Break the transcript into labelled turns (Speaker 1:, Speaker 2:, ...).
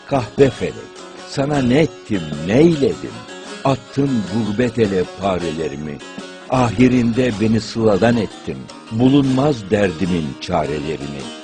Speaker 1: Kahpe felek, sana ne ettim, neyledim? Attın gurbet ele parelerimi. Ahirinde beni sıladan ettin, bulunmaz derdimin çarelerini.